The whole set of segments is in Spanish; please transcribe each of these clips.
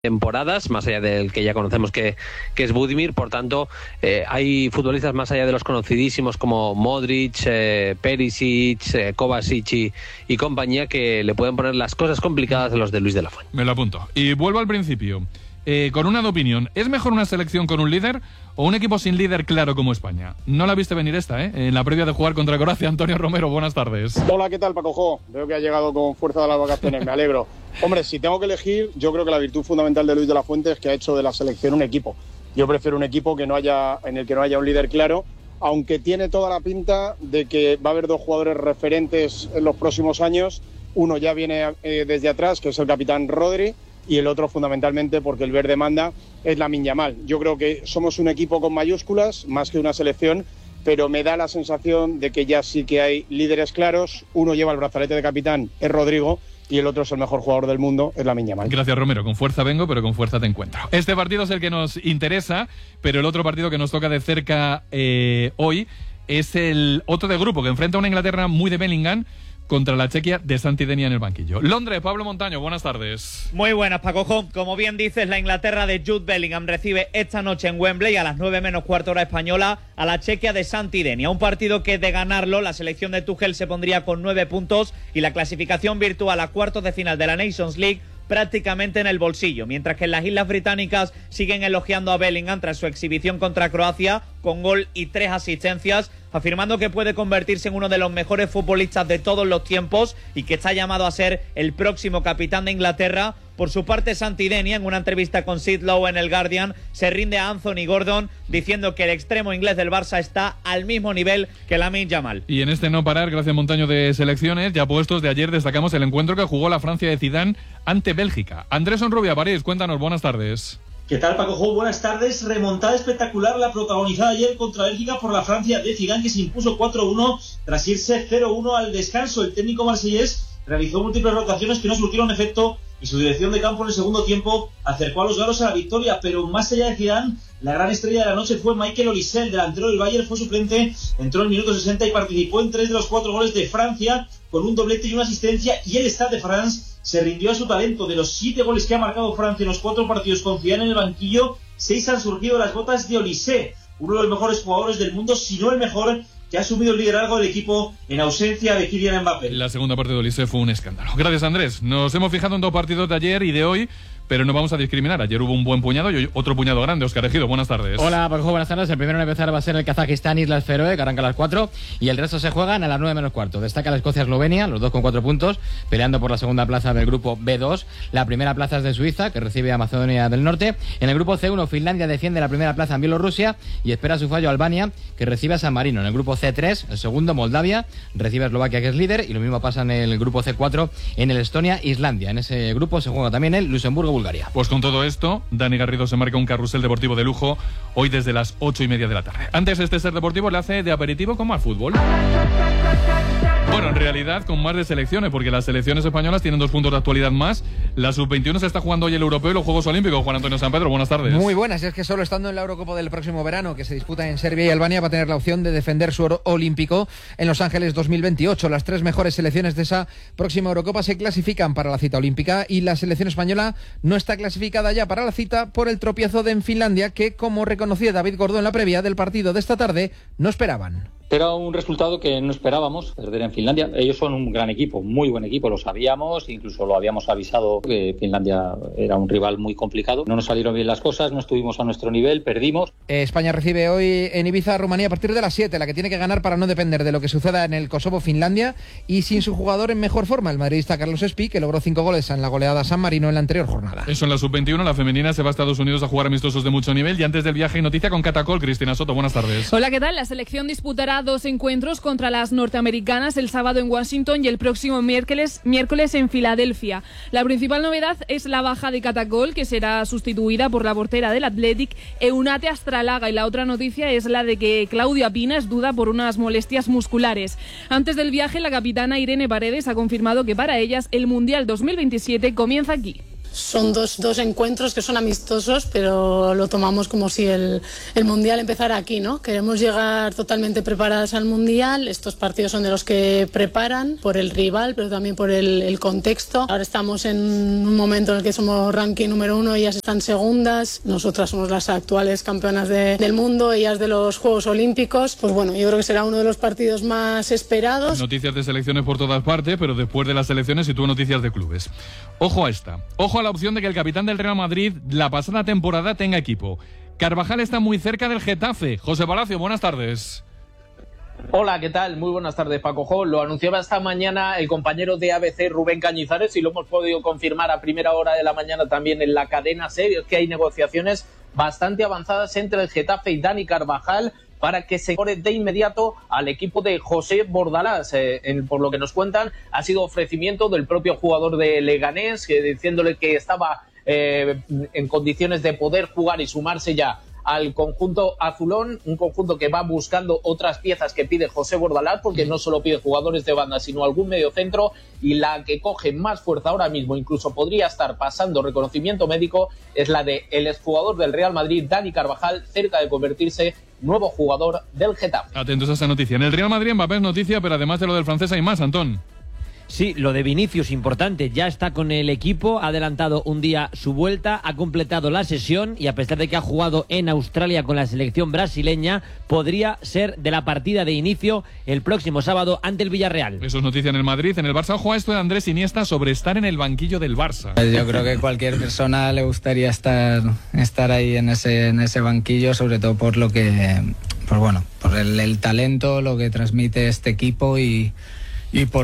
temporadas, más allá del que ya conocemos que es Budimir. Por tanto, hay futbolistas más allá de los conocidísimos como Modric, Perisic, Kovacic y compañía, que le pueden poner las cosas complicadas a los de Luis de la Fuente. Me lo apunto. Y vuelvo al principio. Con una de opinión, ¿es mejor una selección con un líder o un equipo sin líder claro como España? No la viste venir esta, en la previa de jugar contra Croacia. Antonio Romero, buenas tardes. Hola, ¿qué tal, Paco Jo? Veo que ha llegado con fuerza de las vacaciones, me alegro. Hombre, si tengo que elegir, yo creo que la virtud fundamental de Luis de la Fuente es que ha hecho de la selección un equipo. Yo prefiero un equipo en el que no haya un líder claro, aunque tiene toda la pinta de que va a haber dos jugadores referentes en los próximos años. Uno ya viene desde atrás, que es el capitán Rodri, y el otro fundamentalmente, porque el verde manda, es Lamine Yamal. Yo creo que somos un equipo con mayúsculas, más que una selección, pero me da la sensación de que ya sí que hay líderes claros. Uno lleva el brazalete de capitán, es Rodrigo, y el otro es el mejor jugador del mundo, es Lamine Yamal. Gracias, Romero. Con fuerza vengo, pero con fuerza te encuentro. Este partido es el que nos interesa, pero el otro partido que nos toca de cerca hoy es el otro de grupo, que enfrenta a una Inglaterra muy de Bellingham contra la Chequia de Santi Denia en el banquillo. Londres, Pablo Montaño, buenas tardes. Muy buenas, Paco Jo. Como bien dices, la Inglaterra de Jude Bellingham recibe esta noche en Wembley a las 9:15 hora española a la Chequia de Santi Denia. Un partido que, de ganarlo, la selección de Tuchel se pondría con 9 puntos y la clasificación virtual a cuartos de final de la Nations League prácticamente en el bolsillo, mientras que en las Islas Británicas siguen elogiando a Bellingham tras su exhibición contra Croacia con gol y 3 asistencias, afirmando que puede convertirse en uno de los mejores futbolistas de todos los tiempos y que está llamado a ser el próximo capitán de Inglaterra. Por su parte, Santi Denia, en una entrevista con Sid Lowe en el Guardian, se rinde a Anthony Gordon diciendo que el extremo inglés del Barça está al mismo nivel que Lamine Yamal. Y en este no parar, gracias Montaño, de selecciones, ya puestos de ayer, destacamos el encuentro que jugó la Francia de Zidane ante Bélgica. Andrés Onrubia, París, cuéntanos, buenas tardes. ¿Qué tal, Paco Jo? Buenas tardes. Remontada espectacular la protagonizada ayer contra Bélgica por la Francia de Zidane, que se impuso 4-1 tras irse 0-1 al descanso. El técnico marsellés realizó múltiples rotaciones que no surtieron efecto y su dirección de campo en el segundo tiempo acercó a los galos a la victoria, pero más allá de Zidane, la gran estrella de la noche fue Michael Olise, el delantero del Bayern, fue suplente, entró en el minuto 60 y participó en 3 de los 4 goles de Francia, con un doblete y una asistencia, y el Stade de France se rindió a su talento. De los 7 goles que ha marcado Francia en los 4 partidos con Zidane en el banquillo, 6 han surgido de las botas de Olise, uno de los mejores jugadores del mundo, si no el mejor, que ha asumido el liderazgo del equipo en ausencia de Kylian Mbappé. La segunda parte de Olise fue un escándalo. Gracias, Andrés. Nos hemos fijado en 2 partidos de ayer y de hoy, pero no vamos a discriminar. Ayer hubo un buen puñado y hoy otro puñado grande. Óscar Ejido, buenas tardes. Hola, Paco, buenas tardes. El primero en empezar va a ser el Kazajistán Islas Feroe, que arranca a las 4, y el resto se juegan a las 9:15. Destaca la Escocia-Eslovenia, los dos con 4 puntos, peleando por la segunda plaza del grupo B2. La primera plaza es de Suiza, que recibe a Macedonia del Norte. En el grupo C1, Finlandia defiende la primera plaza en Bielorrusia y espera su fallo Albania, que recibe a San Marino. En el grupo C3, el segundo, Moldavia, recibe a Eslovaquia, que es líder, y lo mismo pasa en el grupo C4, en el Estonia-Islandia. En ese grupo se juega también el Luxemburgo-Bulgaria. Pues con todo esto, Dani Garrido se marca un carrusel deportivo de lujo hoy desde las 8:30 de la tarde. Antes, este ser deportivo le hace de aperitivo como al fútbol. Bueno, en realidad con más de selecciones, porque las selecciones españolas tienen 2 puntos de actualidad más. La sub-21 se está jugando hoy el europeo y los Juegos Olímpicos. Juan Antonio San Pedro, buenas tardes. Muy buenas, y es que solo estando en la Eurocopa del próximo verano, que se disputa en Serbia y Albania, va a tener la opción de defender su oro olímpico en Los Ángeles 2028. Las 3 mejores selecciones de esa próxima Eurocopa se clasifican para la cita olímpica y la selección española no está clasificada ya para la cita por el tropiezo en Finlandia, que, como reconocía David Gordó en la previa del partido de esta tarde, no esperaban. Era un resultado que no esperábamos, perder en Finlandia. Ellos son un gran equipo, muy buen equipo, lo sabíamos, incluso lo habíamos avisado que Finlandia era un rival muy complicado. No nos salieron bien las cosas, no estuvimos a nuestro nivel, perdimos. España recibe hoy en Ibiza a Rumanía a partir de las 7, la que tiene que ganar para no depender de lo que suceda en el Kosovo-Finlandia, y sin su jugador en mejor forma, el madridista Carlos Espí, que logró 5 goles en la goleada San Marino en la anterior jornada. Eso en la sub-21, la femenina se va a Estados Unidos a jugar amistosos de mucho nivel, y antes del viaje, noticia con Catacol. Cristina Soto, buenas tardes. Hola, ¿qué tal? La selección disputará 2 encuentros contra las norteamericanas, el sábado en Washington y el próximo miércoles en Filadelfia. La principal novedad es la baja de Catacol, que será sustituida por la portera del Athletic, Eunate Astralaga, y la otra noticia es la de que Claudia Pina es duda por unas molestias musculares. Antes del viaje, la capitana Irene Paredes ha confirmado que para ellas el Mundial 2027 comienza aquí. son dos encuentros que son amistosos, pero lo tomamos como si el Mundial empezara aquí, ¿no? Queremos llegar totalmente preparadas al Mundial. Estos partidos son de los que preparan por el rival, pero también por el contexto. Ahora estamos en un momento en el que somos ranking número 1, ellas están segundas, nosotras somos las actuales campeonas del mundo, ellas de los Juegos Olímpicos. Pues bueno, yo creo que será uno de los partidos más esperados. Noticias de selecciones por todas partes, pero después de las selecciones sitúo noticias de clubes. Ojo a esta. Ojo a la opción de que el capitán del Real Madrid la pasada temporada tenga equipo. Carvajal está muy cerca del Getafe. José Palacio, buenas tardes. Hola, ¿qué tal? Muy buenas tardes, Paco Jo. Lo anunciaba esta mañana el compañero de ABC, Rubén Cañizares, y lo hemos podido confirmar a primera hora de la mañana también en la cadena SER, es que hay negociaciones bastante avanzadas entre el Getafe y Dani Carvajal para que se incorpore de inmediato al equipo de José Bordalás. Por lo que nos cuentan, ha sido ofrecimiento del propio jugador de Leganés, diciéndole que estaba en condiciones de poder jugar y sumarse ya al conjunto azulón, un conjunto que va buscando otras piezas que pide José Bordalás, porque no solo pide jugadores de banda, sino algún mediocentro, y la que coge más fuerza ahora mismo, incluso podría estar pasando reconocimiento médico, es la de el exjugador del Real Madrid, Dani Carvajal, cerca de convertirse nuevo jugador del Getafe. Atentos a esa noticia. En el Real Madrid, Mbappé es noticia, pero además de lo del francés hay más, Antón. Sí, lo de Vinicius, importante, ya está con el equipo, ha adelantado un día su vuelta, ha completado la sesión y a pesar de que ha jugado en Australia con la selección brasileña, podría ser de la partida de inicio el próximo sábado ante el Villarreal. Eso es noticia en el Madrid. En el Barça, ojo a esto de Andrés Iniesta sobre estar en el banquillo del Barça. Yo creo que cualquier persona le gustaría estar ahí en ese banquillo, sobre todo por lo que, pues bueno, por el talento, lo que transmite este equipo y por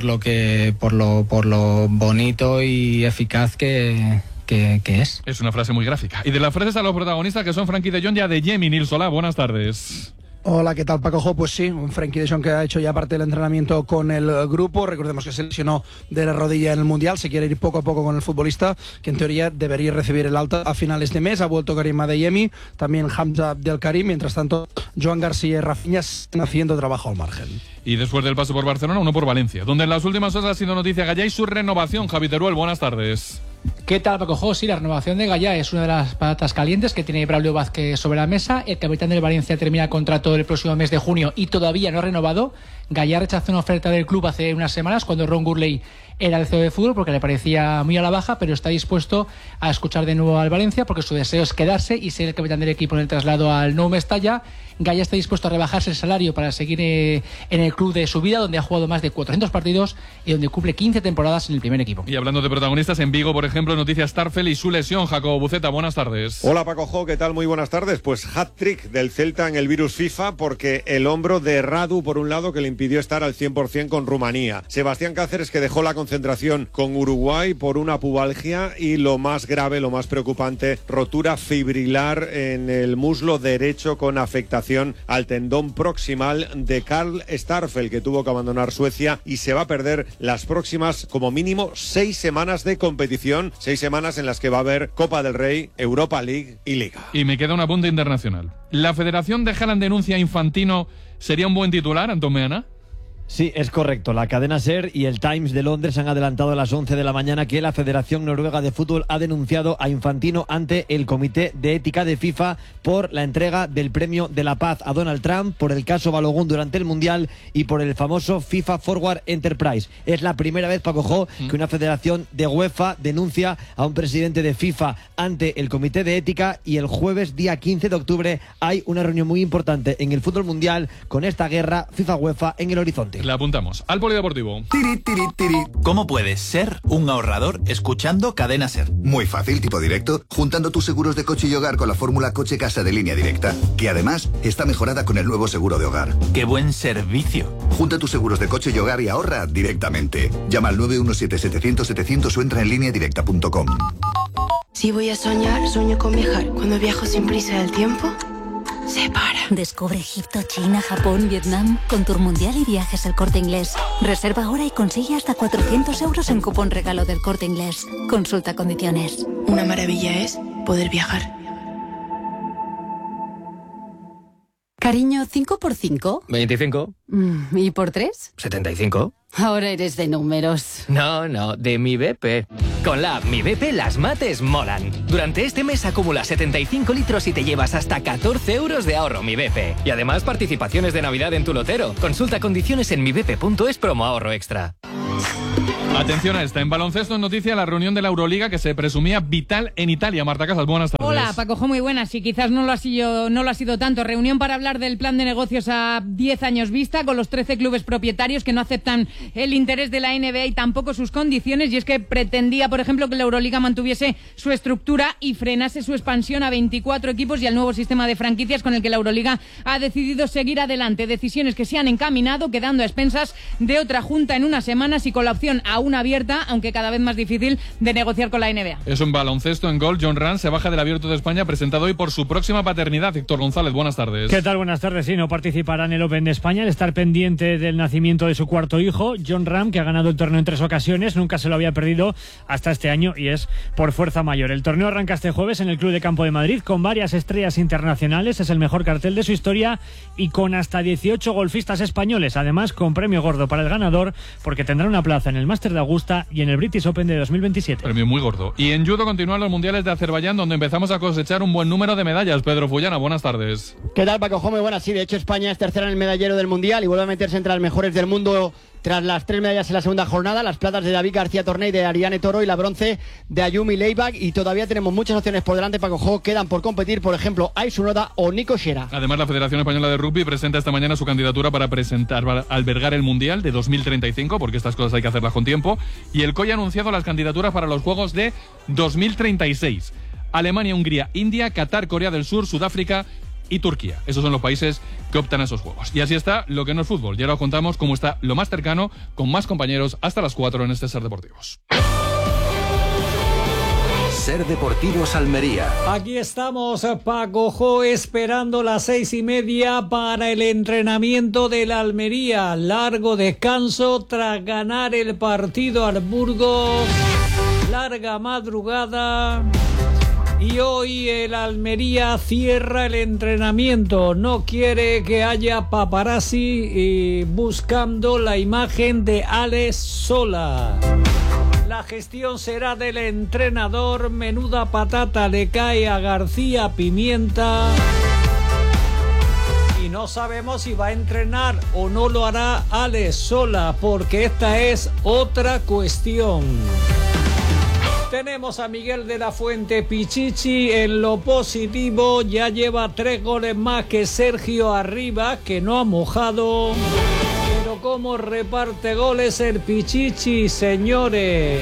lo bonito y eficaz que es. Es una frase muy gráfica. Y de las frases a los protagonistas, que son Frenkie de Jong y Adeyemi. Nil Solá, buenas tardes. Hola, ¿qué tal, Paco Jo? Pues sí, un Frenkie de Jong que ha hecho ya parte del entrenamiento con el grupo. Recordemos que se lesionó de la rodilla en el Mundial, se quiere ir poco a poco con el futbolista, que en teoría debería recibir el alta a finales de mes. Ha vuelto Karim Adeyemi, también Hamza Abdel Karim. Mientras tanto, Joan García y Rafinha están haciendo trabajo al margen. Y después del paso por Barcelona, uno por Valencia, donde en las últimas horas ha sido noticia Gallá y su renovación. Javi Teruel, buenas tardes. ¿Qué tal, Paco Jo? Sí, la renovación de Gallá es una de las patatas calientes que tiene Braulio Vázquez sobre la mesa. El capitán del Valencia termina contrato el próximo mes de junio y todavía no ha renovado. Gallá rechazó una oferta del club hace unas semanas cuando Ron Gurley era el CEO de fútbol porque le parecía muy a la baja, pero está dispuesto a escuchar de nuevo al Valencia porque su deseo es quedarse y ser el capitán del equipo en el traslado al Nou Mestalla. Gallá está dispuesto a rebajarse el salario para seguir en el club de su vida, donde ha jugado más de 400 partidos y donde cumple 15 temporadas en el primer equipo. Y hablando de protagonistas, en Vigo, por ejemplo, noticias Starfel y su lesión. Jacobo Buceta, buenas tardes. Hola, Paco Jo, ¿qué tal? Muy buenas tardes. Pues hat-trick del Celta en el virus FIFA, porque el hombro de Radu, por un lado, que le impidió estar al 100% con Rumanía. Sebastián Cáceres, que dejó la concentración con Uruguay por una pubalgia, y lo más grave, lo más preocupante, rotura fibrilar en el muslo derecho con afectación al tendón proximal de Karl Starfel, que tuvo que abandonar Suecia y se va a perder las próximas, como mínimo, 6 semanas de competición, 6 semanas en las que va a haber Copa del Rey, Europa League y Liga. Y me queda un apunte internacional. ¿La Federación de Haaland denuncia a Infantino sería un buen titular, Antón Meana? Sí, es correcto. La cadena SER y el Times de Londres han adelantado a las 11 de la mañana que la Federación Noruega de Fútbol ha denunciado a Infantino ante el Comité de Ética de FIFA por la entrega del Premio de la Paz a Donald Trump, por el caso Balogun durante el Mundial y por el famoso FIFA Forward Enterprise. Es la primera vez, Paco Jo, que una federación de UEFA denuncia a un presidente de FIFA ante el Comité de Ética, y el jueves, día 15 de octubre, hay una reunión muy importante en el fútbol mundial con esta guerra FIFA-UEFA en el horizonte. La apuntamos al polideportivo. ¿Cómo puedes ser un ahorrador escuchando Cadena SER? Muy fácil, tipo directo, juntando tus seguros de coche y hogar con la fórmula Coche Casa de Línea Directa, que además está mejorada con el nuevo seguro de hogar. ¡Qué buen servicio! Junta tus seguros de coche y hogar y ahorra directamente. Llama al 917-700-700 o entra en lineadirecta.com. Si voy a soñar, sueño con viajar. Cuando viajo sin prisa del tiempo se para. Descubre Egipto, China, Japón, Vietnam con Tour Mundial y Viajes El Corte Inglés. Reserva ahora y consigue hasta 400 euros en cupón regalo del Corte Inglés. Consulta condiciones. Una maravilla es poder viajar. Cariño, ¿5 por 5? 25. ¿Y por 3? 75. Ahora eres de números. No, de mi BP. Con la app Mi BP las mates molan. Durante este mes acumula 75 litros y te llevas hasta 14 euros de ahorro Mi BP. Y además participaciones de Navidad en tu lotero. Consulta condiciones en mibp.es promo ahorro extra. Atención a esta. En baloncesto en noticia la reunión de la Euroliga que se presumía vital en Italia. Marta Casas, buenas tardes. Hola, Paco, muy buenas. Y quizás no lo ha sido tanto. Reunión para hablar del plan de negocios a 10 años vista con los 13 clubes propietarios que no aceptan el interés de la NBA y tampoco sus condiciones. Y es que pretendía, por ejemplo, que la Euroliga mantuviese su estructura y frenase su expansión a 24 equipos y al nuevo sistema de franquicias con el que la Euroliga ha decidido seguir adelante. Decisiones que se han encaminado, quedando a expensas de otra junta en unas semanas y con la opción aún abierta, aunque cada vez más difícil, de negociar con la NBA. Es un baloncesto en gol. John Ram se baja del Abierto de España, presentado hoy por su próxima paternidad. Héctor González, buenas tardes. ¿Qué tal? Buenas tardes. Sí, no participará en el Open de España al estar pendiente del nacimiento de su cuarto hijo. John Ram, que ha ganado el torneo en 3 ocasiones, nunca se lo había perdido hasta este año y es por fuerza mayor. El torneo arranca este jueves en el Club de Campo de Madrid con varias estrellas internacionales. Es el mejor cartel de su historia y con hasta 18 golfistas españoles. Además, con premio gordo para el ganador, porque tendrá una plaza en el Máster de Augusta y en el British Open de 2027. Premio muy gordo. Y en judo continúan los mundiales de Azerbaiyán, donde empezamos a cosechar un buen número de medallas. Pedro Fullana, buenas tardes. ¿Qué tal, Paco? Muy buenas. Sí, de hecho España es tercera en el medallero del mundial y vuelve a meterse entre las mejores del mundo tras las 3 medallas en la segunda jornada, las platas de David García Torné y de Ariane Toro y la bronce de Ayumi Leibach, y todavía tenemos muchas opciones por delante, Paco. Quedan por competir, por ejemplo, Aisu Noda o Nico Shera. Además, la Federación Española de Rugby presenta esta mañana su candidatura para albergar el Mundial de 2035, porque estas cosas hay que hacerlas con tiempo, y el COI ha anunciado las candidaturas para los Juegos de 2036. Alemania, Hungría, India, Qatar, Corea del Sur, Sudáfrica y Turquía. Esos son los países que optan a esos juegos. Y así está lo que no es fútbol. Y ahora os contamos cómo está lo más cercano, con más compañeros, hasta las 4 en este Ser Deportivos. Ser Deportivos Almería. Aquí estamos, Paco Jo, esperando las 6:30 para el entrenamiento del Almería. Largo descanso tras ganar el partido al Burgos. Larga madrugada. Y hoy el Almería cierra el entrenamiento. No quiere que haya paparazzi buscando la imagen de Alex Sola. La gestión será del entrenador. Menuda patata le cae a García Pimienta. Y no sabemos si va a entrenar o no lo hará Alex Sola, porque esta es otra cuestión. Tenemos a Miguel de la Fuente Pichichi en lo positivo. Ya lleva 3 goles más que Sergio Arribas, que no ha mojado. Pero cómo reparte goles el Pichichi, señores.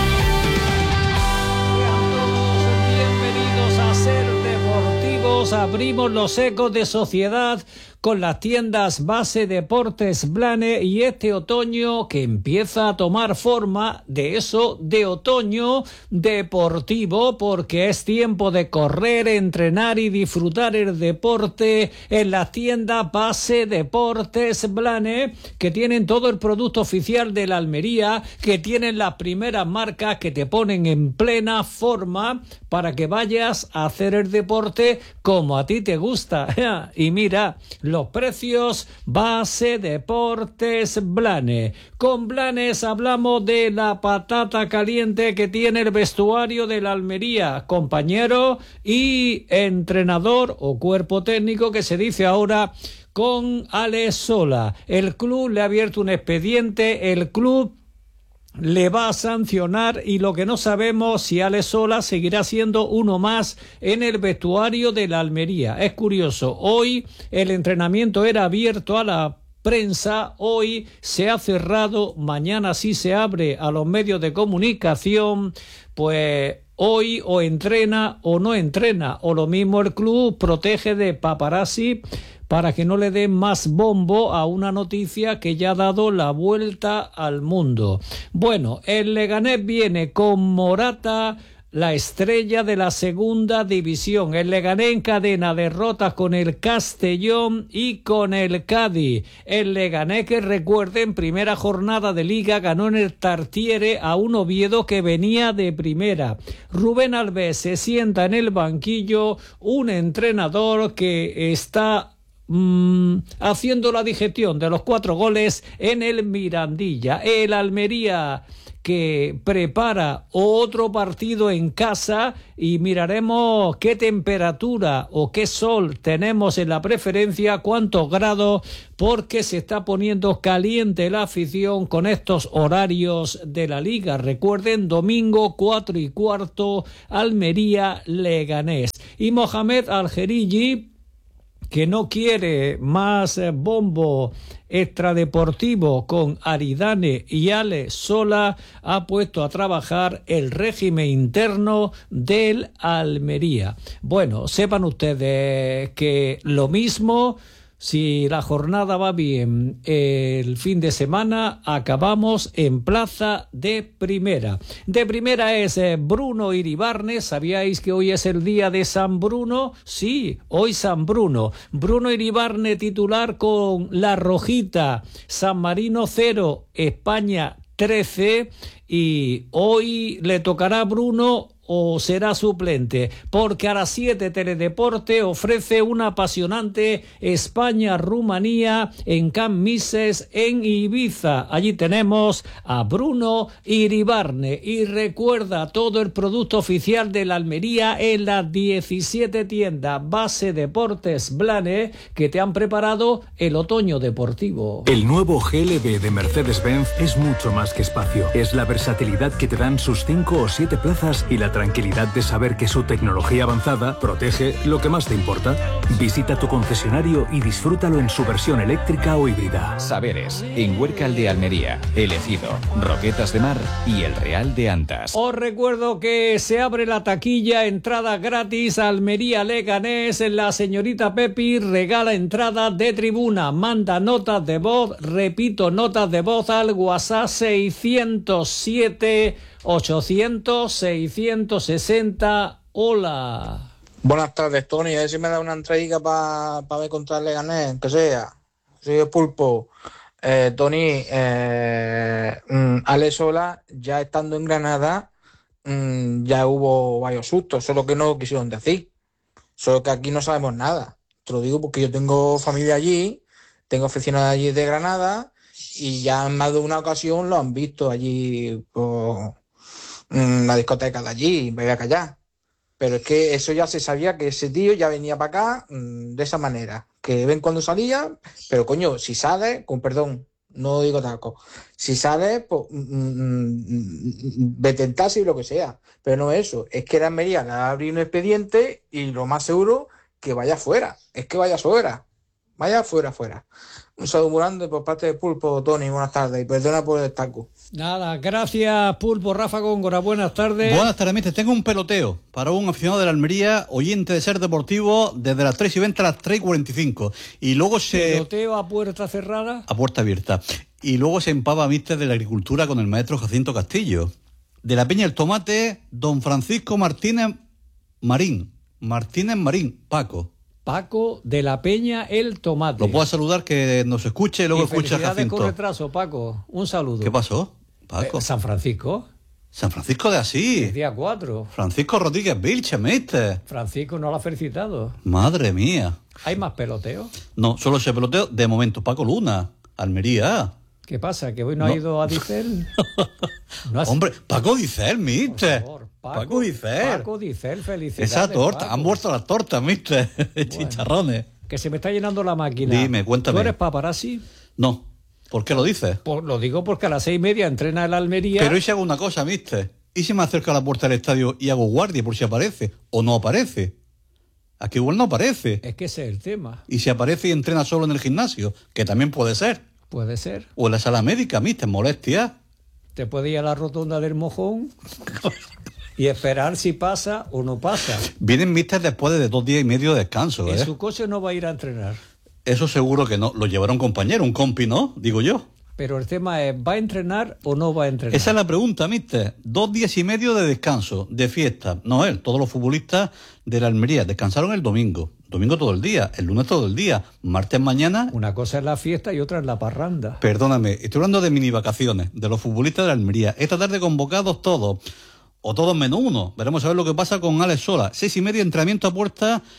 Bienvenidos a Ser Deportivos. Abrimos los ecos de sociedad con las tiendas Base Deportes Blane, y este otoño que empieza a tomar forma de eso, de otoño deportivo, porque es tiempo de correr, entrenar y disfrutar el deporte en las tiendas Base Deportes Blane, que tienen todo el producto oficial de la Almería, que tienen las primeras marcas que te ponen en plena forma para que vayas a hacer el deporte como a ti te gusta. Y mira, los precios Base Deportes Blane. Con Blanes hablamos de la patata caliente que tiene el vestuario de la Almería, compañero y entrenador o cuerpo técnico que se dice ahora, con Alex Sola. El club le ha abierto un expediente, el club le va a sancionar, y lo que no sabemos si Alex Sola seguirá siendo uno más en el vestuario de la Almería. Es curioso, hoy el entrenamiento era abierto a la prensa, hoy se ha cerrado, mañana sí se abre a los medios de comunicación. Pues hoy o entrena o no entrena, o lo mismo el club protege de paparazzi para que no le den más bombo a una noticia que ya ha dado la vuelta al mundo. Bueno, el Leganés viene con Morata, la estrella de la segunda división. El Leganés encadena derrotas con el Castellón y con el Cádiz. El Leganés, que recuerden, primera jornada de Liga ganó en el Tartiere a un Oviedo que venía de primera. Rubén Alves se sienta en el banquillo, un entrenador que está haciendo la digestión de los 4 goles en el Mirandilla. El Almería, que prepara otro partido en casa, y miraremos qué temperatura o qué sol tenemos en la preferencia, cuántos grados, porque se está poniendo caliente la afición con estos horarios de la Liga. Recuerden, domingo 4:15, Almería-Leganés. Y Mohamed Al-Gerigi, que no quiere más bombo extradeportivo con Aridane y Ale Sola, ha puesto a trabajar el régimen interno del Almería. Bueno, sepan ustedes que lo mismo, si la jornada va bien el fin de semana, acabamos en plaza de primera. De primera es Bruno Iribarne. ¿Sabíais que hoy es el día de San Bruno? Sí, hoy San Bruno. Bruno Iribarne titular con la rojita. San Marino 0, España 13. Y hoy le tocará a Bruno, o será suplente, porque a las 7 Teledeporte ofrece una apasionante España-Rumanía en Camp Mises en Ibiza. Allí tenemos a Bruno Iribarne. Y recuerda, todo el producto oficial de la Almería en las 17 tiendas Base Deportes Blane, que te han preparado el otoño deportivo. El nuevo GLB de Mercedes-Benz es mucho más que espacio. Es la versatilidad que te dan sus 5 o 7 plazas y la tranquilidad de saber que su tecnología avanzada protege lo que más te importa. Visita tu concesionario y disfrútalo en su versión eléctrica o híbrida. Saberes, en Huércal de Almería, El Ejido, Roquetas de Mar y El Real de Antas. Os recuerdo que se abre la taquilla, entrada gratis, Almería-Leganés. La señorita Pepi regala entrada de tribuna. Manda notas de voz, repito, notas de voz al WhatsApp 607 800 660. Hola. Buenas tardes, Tony. A ver si me da una entrega para ver contra el Leganés, que sea. Soy el Pulpo. Tony, Ale Sola, ya estando en Granada, ya hubo varios sustos, solo que no lo quisieron decir. Solo que aquí no sabemos nada. Te lo digo porque yo tengo familia allí, tengo oficinas allí de Granada, y ya en más de una ocasión lo han visto allí por la discoteca de allí, me voy a callar. Pero es que eso ya se sabía, que ese tío ya venía para acá de esa manera, que ven cuando salía, pero coño, si sale, con perdón, no digo taco, si sale, pues vete en taxi y lo que sea, pero no eso, es que la Almería le va a abrir un expediente y lo más seguro que vaya fuera, es que vaya fuera. Un saludo muy grande por parte de Pulpo, Tony, buenas tardes, y perdona por el taco. Nada, gracias Pulpo. Rafa Góngora, buenas tardes. Buenas tardes, mister. Tengo un peloteo para un aficionado de la Almería, oyente de Ser Deportivo, desde las 3:20 a las 3:45. Y luego peloteo a puerta cerrada. A puerta abierta. Y luego se empava, mister, de la agricultura con el maestro Jacinto Castillo. De la Peña El Tomate, don Francisco Martínez Marín, Paco. Paco de la Peña El Tomate. Lo puedo saludar, que nos escuche y luego escucha a Jacinto. Con retraso, Paco. Un saludo. ¿Qué pasó, Paco? San Francisco. San Francisco de Asís. El día 4. Francisco Rodríguez Vilche, mister. Francisco no lo ha felicitado. Madre mía. ¿Hay más peloteo? No, solo ese peloteo de momento. Paco Luna, Almería. ¿Qué pasa? ¿Que hoy no ha ido a Dicel? Hombre, Paco Dicel, mister. Paco Dicel, felicidades. Esa torta, Paco. han muerto las tortas, mister. Bueno, chicharrones. Que se me está llenando la máquina. Dime, cuéntame. ¿Tú eres paparazzi? No. ¿Por qué lo dices? Pues lo digo porque a las 6:30 entrena el Almería. Pero ¿y si hago una cosa, mister? ¿Y si me acerco a la puerta del estadio y hago guardia por si aparece? ¿O no aparece? Aquí igual no aparece. Es que ese es el tema. ¿Y si aparece y entrena solo en el gimnasio? Que también puede ser. Puede ser. O en la sala médica, mister, molestia. Te puede ir a la rotonda del Mojón y esperar si pasa o no pasa. Vienen, mister, después de 2 días y medio de descanso, En su coche no va a ir a entrenar. Eso seguro que no. Lo llevará un compañero, un compi, ¿no? Digo yo. Pero el tema es, ¿va a entrenar o no va a entrenar? Esa es la pregunta, mister. 2 días y medio de descanso, de fiesta. No él, todos los futbolistas de la Almería descansaron el domingo. Domingo todo el día, el lunes todo el día, martes mañana. Una cosa es la fiesta y otra es la parranda. Perdóname, estoy hablando de mini vacaciones, de los futbolistas de la Almería. Esta tarde convocados todos, o todos menos uno. Veremos a ver lo que pasa con Alex Sola. 6:30, entrenamiento a puerta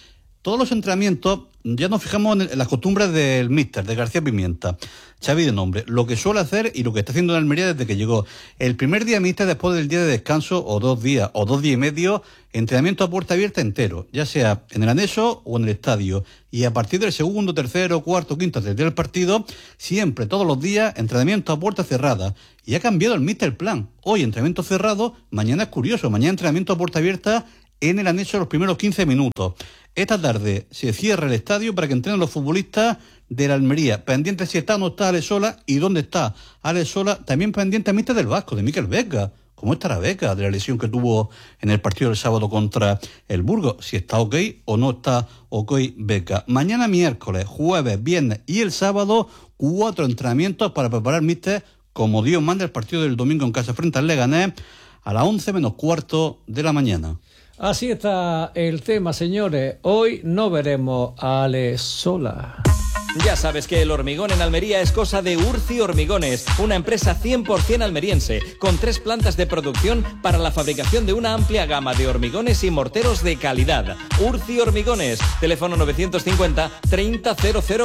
todos los entrenamientos ya nos fijamos en las costumbres del míster, de García Pimienta, Xavi de nombre, lo que suele hacer y lo que está haciendo en Almería desde que llegó. El primer día míster, después del día de descanso, o 2 días, o 2 días y medio, entrenamiento a puerta abierta entero, ya sea en el anexo o en el estadio. Y a partir del segundo, tercero, cuarto, quinto, hasta el día del partido, siempre, todos los días, entrenamiento a puerta cerrada. Y ha cambiado el míster el plan. Hoy entrenamiento cerrado, mañana es curioso, mañana entrenamiento a puerta abierta en el anexo los primeros 15 minutos. Esta tarde se cierra el estadio para que entrenen los futbolistas de la Almería. Pendiente si está o no está Alex Sola y dónde está Alex Sola. También pendiente a míster del Vasco, de Mikel Vega. ¿Cómo estará Vega de la lesión que tuvo en el partido del sábado contra el Burgos? Si está ok o no está ok Vega. Mañana miércoles, jueves, viernes y el sábado, 4 entrenamientos para preparar míster como Dios manda el partido del domingo en casa frente al Leganés a las 11 menos cuarto de la mañana. Así está el tema, señores. Hoy no veremos a Alex Sola. Ya sabes que el hormigón en Almería es cosa de Urci Hormigones, una empresa 100% almeriense, con 3 plantas de producción para la fabricación de una amplia gama de hormigones y morteros de calidad. Urci Hormigones, teléfono 950 30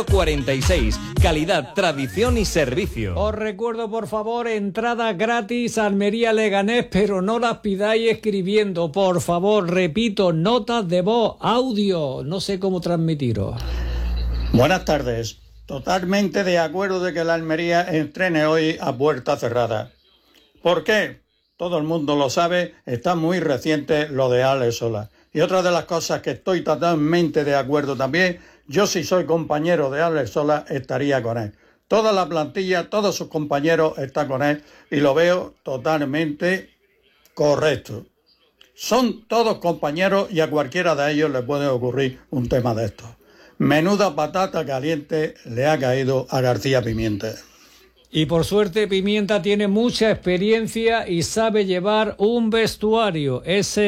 0046. Calidad, tradición y servicio. Os recuerdo, por favor, entrada gratis a Almería Leganés, pero no las pidáis escribiendo, por favor. Repito, notas de voz, audio, no sé cómo transmitiros. Buenas tardes. Totalmente de acuerdo de que la Almería entrene hoy a puerta cerrada. ¿Por qué? Todo el mundo lo sabe, está muy reciente lo de Alex Sola. Y otra de las cosas que estoy totalmente de acuerdo también, yo si soy compañero de Alex Sola estaría con él. Toda la plantilla, todos sus compañeros están con él y lo veo totalmente correcto. Son todos compañeros y a cualquiera de ellos le puede ocurrir un tema de estos. Menuda patata caliente le ha caído a García Pimienta. Y por suerte Pimienta tiene mucha experiencia y sabe llevar un vestuario.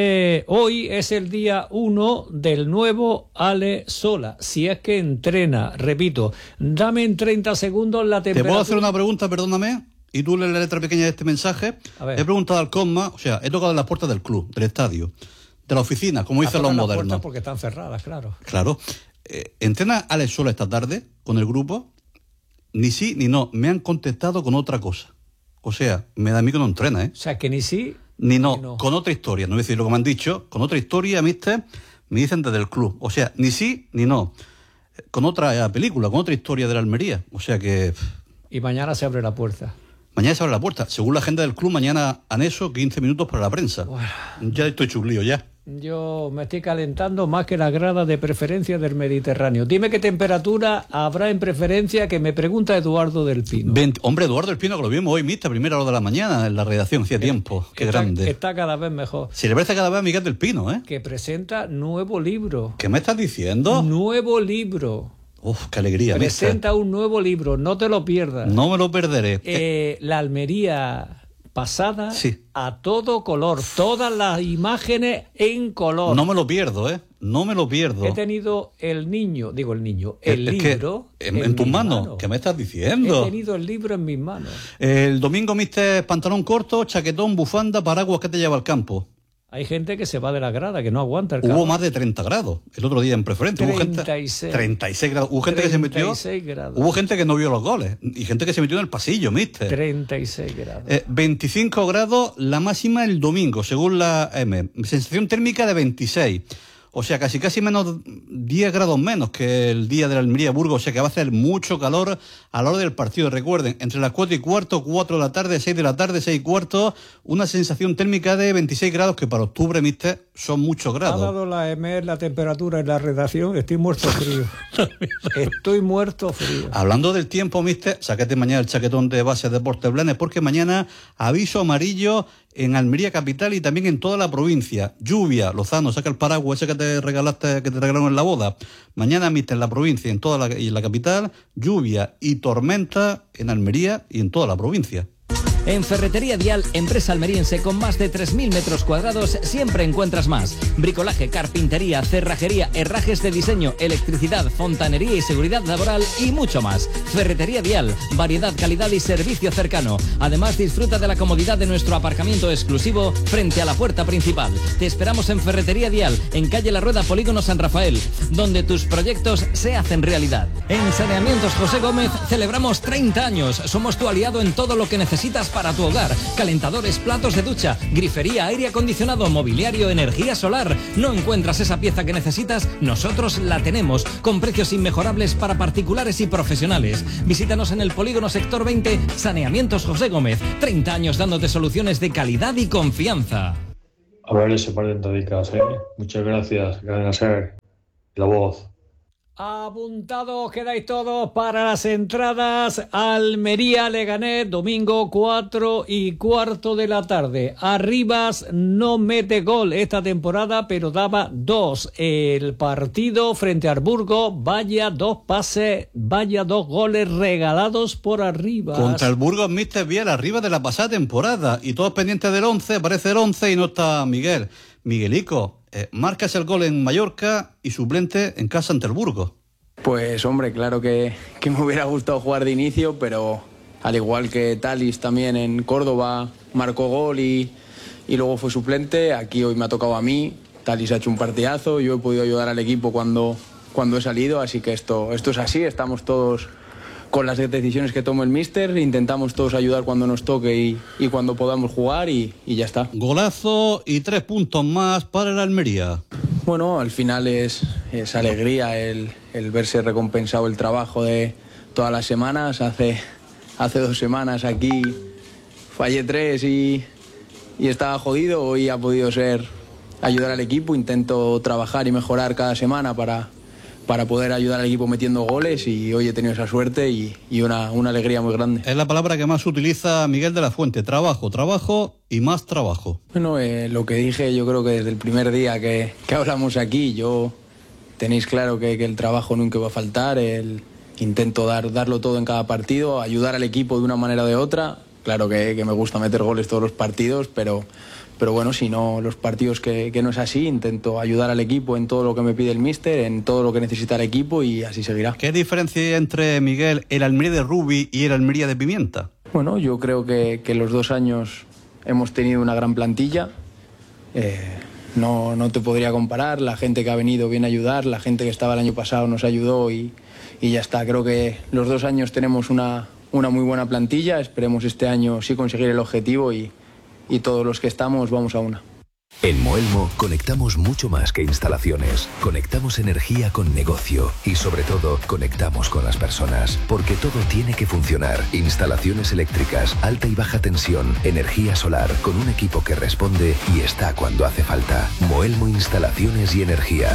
Hoy es el día 1 del nuevo Alex Sola, si es que entrena. Repito, dame en 30 segundos la temperatura. ¿Te puedo hacer una pregunta, perdóname? Y tú lees la letra pequeña de este mensaje. He preguntado al Cosma, o sea, he tocado en las puertas del club, del estadio, de la oficina, como dicen los modernos. Las puertas porque están cerradas, claro. Claro. ¿Entrena Alex Sola esta tarde con el grupo? Ni sí ni no. Me han contestado con otra cosa. O sea, me da a mí que no entrena, ¿eh? O sea, que ni sí ni no. Con otra historia. No voy a decir lo que me han dicho. Con otra historia, mister, me dicen desde el club. O sea, ni sí ni no. Con otra película, con otra historia de la Almería. O sea que... Y mañana se abre la puerta. Mañana se abre la puerta. Según la agenda del club, mañana anexo 15 minutos para la prensa. Bueno. Ya estoy chulío, ya. Yo me estoy calentando más que la grada de preferencia del Mediterráneo. Dime qué temperatura habrá en preferencia, que me pregunta Eduardo del Pino. Hombre, Eduardo del Pino, que lo vimos hoy, mister, primera hora de la mañana en la redacción, hacía tiempo. Qué grande. Está cada vez mejor. Se le parece cada vez a Miguel del Pino, ¿eh? Que presenta nuevo libro. ¿Qué me estás diciendo? Nuevo libro. Uf, qué alegría. Presenta un nuevo libro, no te lo pierdas. No me lo perderé. La Almería pasada, sí, a todo color, todas las imágenes en color. No me lo pierdo, ¿eh? No me lo pierdo. He tenido el libro en tus manos. ¿Qué me estás diciendo? He tenido el libro en mis manos. El domingo, mister, pantalón corto, chaquetón, bufanda, paraguas, ¿qué te lleva al campo? Hay gente que se va de la grada, que no aguanta el calor. Hubo más de 30 grados el otro día en preferente. 36. 36 grados. Hubo gente que se metió. 36 grados. Hubo gente que no vio los goles. Y gente que se metió en el pasillo, mister. 36 grados. 25 grados la máxima el domingo, según la M. Sensación térmica de 26. O sea, casi menos 10 grados menos que el día de la Almería Burgos. O sea que va a hacer mucho calor a la hora del partido. Recuerden, entre las 4 y cuarto, 4 de la tarde, 6 de la tarde, 6 y cuarto, una sensación térmica de 26 grados, que para octubre, mister, son muchos grados. Ha dado la EMER la temperatura en la redacción. Estoy muerto frío. Estoy muerto frío. Hablando del tiempo, mister, sácate mañana el chaquetón de Base Deportes Blanes, porque mañana aviso amarillo en Almería capital y también en toda la provincia. Lluvia, Lozano, saca el paraguas ese que te regalaron en la boda. Mañana, mister, en la provincia y en la capital, lluvia y tormenta en Almería y en toda la provincia. En Ferretería Dial, empresa almeriense con más de 3.000 metros cuadrados, siempre encuentras más. Bricolaje, carpintería, cerrajería, herrajes de diseño, electricidad, fontanería y seguridad laboral y mucho más. Ferretería Dial, variedad, calidad y servicio cercano. Además, disfruta de la comodidad de nuestro aparcamiento exclusivo frente a la puerta principal. Te esperamos en Ferretería Dial, en calle La Rueda, Polígono San Rafael, donde tus proyectos se hacen realidad. En Saneamientos José Gómez celebramos 30 años. Somos tu aliado en todo lo que necesitas para tu hogar. Calentadores, platos de ducha, grifería, aire acondicionado, mobiliario, energía solar. ¿No encuentras esa pieza que necesitas? Nosotros la tenemos, con precios inmejorables para particulares y profesionales. Visítanos en el Polígono Sector 20, Saneamientos José Gómez. 30 años dándote soluciones de calidad y confianza. A ver ese par de entradicas, ¿eh? Muchas gracias, Cadena Ser. La Voz. Apuntados quedáis todos para las entradas. Almería-Leganés, domingo 4:15 de la tarde. Arribas no mete gol esta temporada, pero daba 2. El partido frente a Burgos, vaya 2 pases, vaya 2 goles regalados por Arribas. Contra el Burgos, Mister Biel, arriba de la pasada temporada. Y todos pendientes del 11, aparece el 11 y no está Miguel. Miguelico, marcas el gol en Mallorca y suplente en casa ante el Burgos. Pues hombre, claro que me hubiera gustado jugar de inicio, pero al igual que Talis también en Córdoba marcó gol y luego fue suplente, aquí hoy me ha tocado a mí. Talis ha hecho un partidazo, yo he podido ayudar al equipo cuando he salido, así que esto es así, estamos todos con las decisiones que tome el míster, intentamos todos ayudar cuando nos toque y cuando podamos jugar y ya está. Golazo y 3 puntos más para el Almería. Bueno, al final es alegría el verse recompensado el trabajo de todas las semanas. Hace 2 semanas aquí fallé 3 y estaba jodido. Hoy ha podido ser ayudar al equipo. Intento trabajar y mejorar cada semana para poder ayudar al equipo metiendo goles y hoy he tenido esa suerte y una alegría muy grande. Es la palabra que más utiliza Miguel de la Fuente: trabajo, trabajo y más trabajo. Bueno, lo que dije yo creo que desde el primer día que hablamos aquí, tenéis claro que el trabajo nunca va a faltar, intento darlo todo en cada partido, ayudar al equipo de una manera o de otra. Claro que me gusta meter goles todos los partidos, pero bueno, si no, los partidos que no es así, intento ayudar al equipo en todo lo que me pide el míster, en todo lo que necesita el equipo y así seguirá. ¿Qué diferencia hay entre, Miguel, el Almería de Rubi y el Almería de Pimienta? Bueno, yo creo que los 2 años hemos tenido una gran plantilla. No te podría comparar, la gente que ha venido viene a ayudar, la gente que estaba el año pasado nos ayudó y ya está. Creo que los 2 años tenemos una muy buena plantilla, esperemos este año sí conseguir el objetivo y todos los que estamos vamos a una. En Moelmo conectamos mucho más que instalaciones. Conectamos energía con negocio y sobre todo conectamos con las personas. Porque todo tiene que funcionar. Instalaciones eléctricas, alta y baja tensión, energía solar, con un equipo que responde y está cuando hace falta. Moelmo Instalaciones y Energía.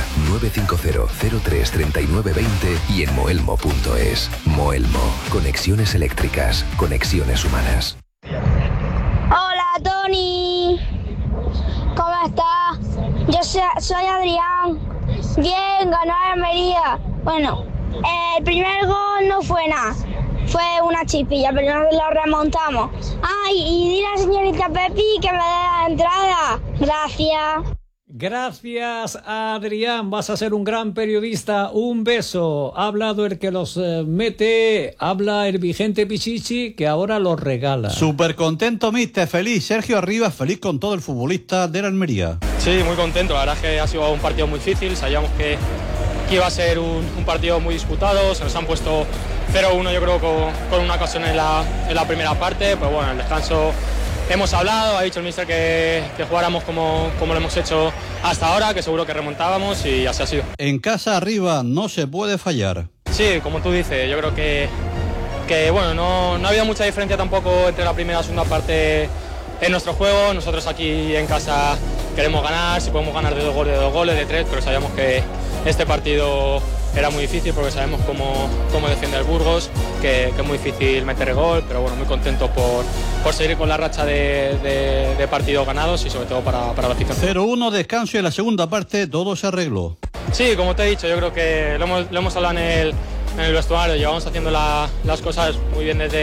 950-03-3920 y en moelmo.es. Moelmo. Conexiones eléctricas. Conexiones humanas. Hola, Tony. ¿Cómo estás? Yo soy Adrián. Bien, ganó Almería. Bueno, el primer gol no fue nada. Fue una chispilla, pero nos lo remontamos. Ay, y dile a la señorita Pepi que me dé la entrada. Gracias. Gracias, Adrián. Vas a ser un gran periodista. Un beso. Ha hablado el que los mete, habla el vigente Pichichi, que ahora los regala. Súper contento, mister. Feliz. Sergio Arribas, feliz con todo el futbolista de la Almería. Sí, muy contento. La verdad es que ha sido un partido muy difícil. Sabíamos que iba a ser un partido muy disputado. Se nos han puesto 0-1, yo creo, con una ocasión en la primera parte. Pero bueno, en el descanso hemos hablado, ha dicho el míster que jugáramos como lo hemos hecho hasta ahora, que seguro que remontábamos y así ha sido. En casa arriba no se puede fallar. Sí, como tú dices, yo creo que bueno, no ha habido mucha diferencia tampoco entre la primera y la segunda parte en nuestro juego. Nosotros aquí en casa queremos ganar, si podemos ganar de 2 goles, de 3, pero sabíamos que este partido era muy difícil porque sabemos cómo defiende el Burgos, que es muy difícil meter gol, pero bueno, muy contento por seguir con la racha de partidos ganados y sobre todo para la afición. 0-1, descanso y en la segunda parte todo se arregló. Sí, como te he dicho, yo creo que lo hemos hablado en el vestuario, llevamos haciendo las cosas muy bien desde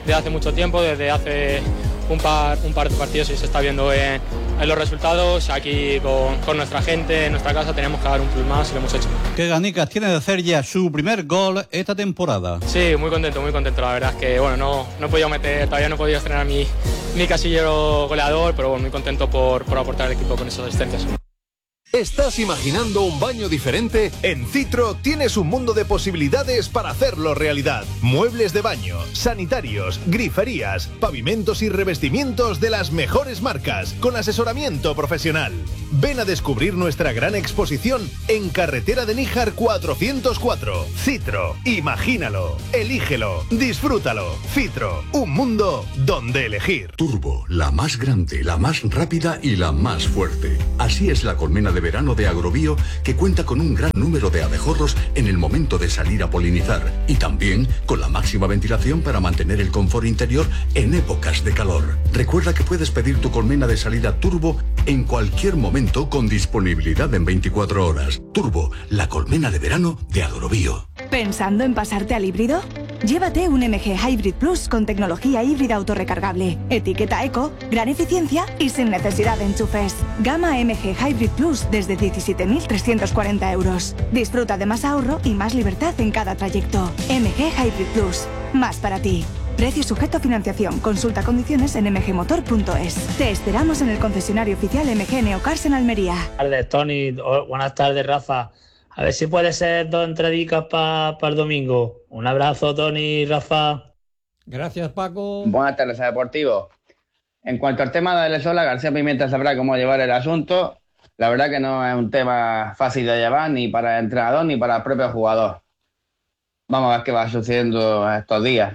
desde hace mucho tiempo, desde hace un par de partidos y se está viendo en los resultados. Aquí con nuestra gente, en nuestra casa, tenemos que dar un plus más y lo hemos hecho. ¿Qué ganicas tiene de hacer ya su primer gol esta temporada? Sí, muy contento, la verdad es que bueno, no he podido meter, todavía no he podido estrenar mi casillero goleador, pero bueno, muy contento por aportar al equipo con esas asistencias. ¿Estás imaginando un baño diferente? En Citro tienes un mundo de posibilidades para hacerlo realidad. Muebles de baño, sanitarios, griferías, pavimentos y revestimientos de las mejores marcas, con asesoramiento profesional. Ven a descubrir nuestra gran exposición en Carretera de Níjar 404. Citro, imagínalo, elígelo, disfrútalo. Citro, un mundo donde elegir. Turbo, la más grande, la más rápida y la más fuerte. Así es la colmena de verano de Agrobio, que cuenta con un gran número de abejorros en el momento de salir a polinizar y también con la máxima ventilación para mantener el confort interior en épocas de calor. Recuerda que puedes pedir tu colmena de salida Turbo en cualquier momento con disponibilidad en 24 horas. Turbo, la colmena de verano de Agrobio. ¿Pensando en pasarte al híbrido? Llévate un MG Hybrid Plus con tecnología híbrida autorrecargable, etiqueta eco, gran eficiencia y sin necesidad de enchufes. Gama MG Hybrid Plus desde 17.340 euros. Disfruta de más ahorro y más libertad en cada trayecto. MG Hybrid Plus, más para ti. Precio sujeto a financiación. Consulta condiciones en mgmotor.es. Te esperamos en el concesionario oficial MG Neocars en Almería. Buenas tardes, Tony. Buenas tardes, Rafa. A ver si puede ser 2 entradicas para el domingo. Un abrazo, Tony y Rafa. Gracias, Paco. Buenas tardes, Deportivo. En cuanto al tema de Lesola, García Pimienta sabrá cómo llevar el asunto. La verdad que no es un tema fácil de llevar ni para el entrenador ni para el propio jugador. Vamos a ver qué va sucediendo estos días.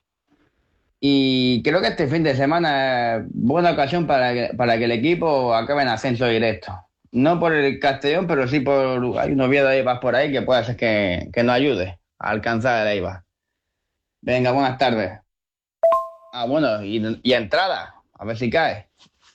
Y creo que este fin de semana es buena ocasión para que el equipo acabe en ascenso directo. No por el Castellón, pero sí por... Hay un Oviedo de Eibar por ahí que puede ser que nos ayude a alcanzar el Eibar. Venga, buenas tardes. Bueno, y entrada, a ver si cae.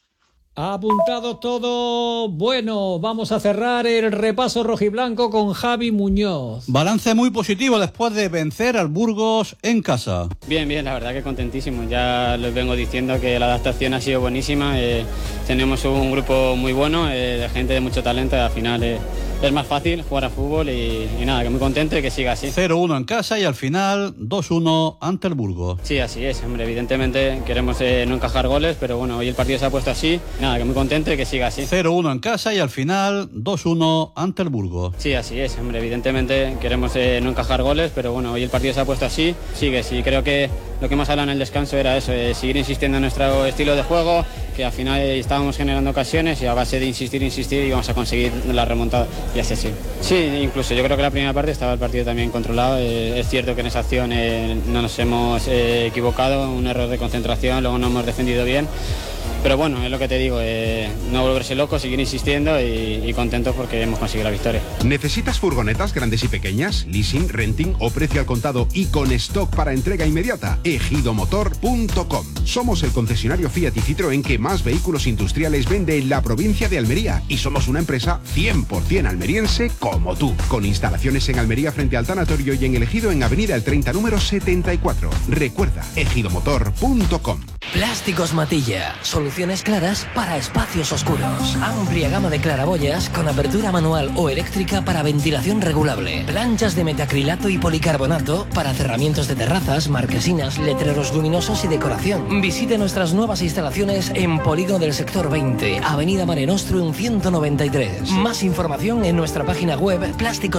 Apuntado todo. Bueno, vamos a cerrar el repaso rojiblanco con Javi Muñoz. Balance muy positivo después de vencer al Burgos en casa. Bien, la verdad que contentísimo. Ya les vengo diciendo que la adaptación ha sido buenísima. Tenemos un grupo muy bueno, de gente de mucho talento. Al final es más fácil jugar a fútbol y nada, que muy contento y que siga así. 0-1 en casa y al final 2-1 ante el Burgos. Sí, así es, hombre. Evidentemente queremos no encajar goles, pero bueno, hoy el partido se ha puesto así. Nada, que muy contento y que siga así. 0-1 en casa y al final 2-1 ante el Burgos. Sí, así es, hombre. Evidentemente queremos no encajar goles, pero bueno, hoy el partido se ha puesto así. Sigue, sí. Creo que lo que más habla en el descanso era eso, seguir insistiendo en nuestro estilo de juego, que al final estábamos generando ocasiones y a base de insistir íbamos a conseguir la remontada. Y así sí. Sí, incluso yo creo que la primera parte estaba el partido también controlado. Es cierto que en esa acción no nos hemos equivocado, un error de concentración, luego no hemos defendido bien. Pero bueno, es lo que te digo, no volverse loco, seguir insistiendo y contentos porque hemos conseguido la victoria. ¿Necesitas furgonetas grandes y pequeñas, leasing, renting o precio al contado y con stock para entrega inmediata? ejidomotor.com. Somos el concesionario Fiat y Citroën que más vehículos industriales vende en la provincia de Almería y somos una empresa 100% almeriense como tú, con instalaciones en Almería frente al tanatorio y en el Ejido en Avenida El 30 número 74. Recuerda, ejidomotor.com. Plásticos Matilla. Soluciones claras para espacios oscuros. Amplia gama de claraboyas con apertura manual o eléctrica para ventilación regulable. Planchas de metacrilato y policarbonato para cerramientos de terrazas, marquesinas, letreros luminosos y decoración. Visite nuestras nuevas instalaciones en Polígono del Sector 20, Avenida Mare Nostrum 193. Más información en nuestra página web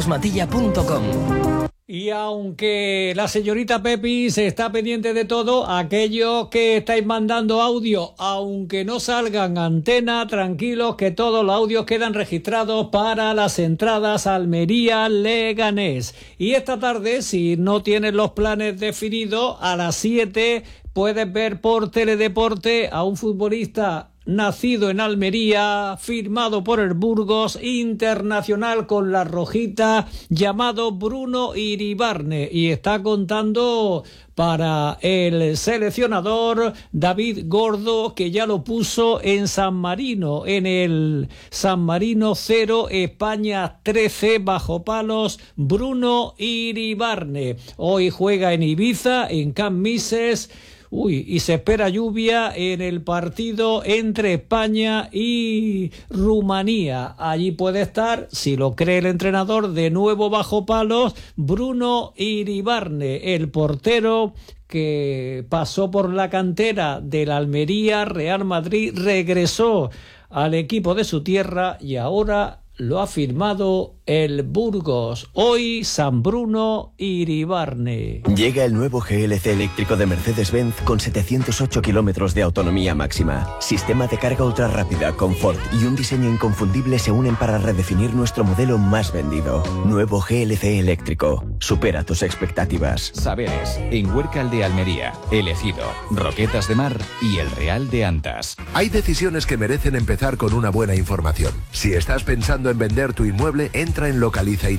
plásticosmatilla.com. Y aunque la señorita Pepi se está pendiente de todo, aquellos que estáis mandando audio, aunque no salgan antena, tranquilos que todos los audios quedan registrados para las entradas Almería-Leganés. Y esta tarde, si no tienes los planes definidos, a las 7 puedes ver por Teledeporte a un futbolista nacido en Almería, firmado por el Burgos, internacional con la rojita, llamado Bruno Iribarne, y está contando para el seleccionador David Gordo, que ya lo puso en San Marino, en el San Marino 0, España 13, bajo palos, Bruno Iribarne. Hoy juega en Ibiza, en Camp Mises, Y se espera lluvia en el partido entre España y Rumanía. Allí puede estar, si lo cree el entrenador, de nuevo bajo palos Bruno Iribarne, el portero que pasó por la cantera del Almería, Real Madrid, regresó al equipo de su tierra y ahora lo ha firmado el Burgos. Hoy San Bruno Iribarne. Llega el nuevo GLC eléctrico de Mercedes-Benz con 708 kilómetros de autonomía máxima. Sistema de carga ultra rápida, confort y un diseño inconfundible se unen para redefinir nuestro modelo más vendido. Nuevo GLC eléctrico. Supera tus expectativas. Saberes, en Huércal de Almería, El Ejido, Roquetas de Mar y El Real de Antas. Hay decisiones que merecen empezar con una buena información. Si estás pensando en vender tu inmueble, entra en Localiza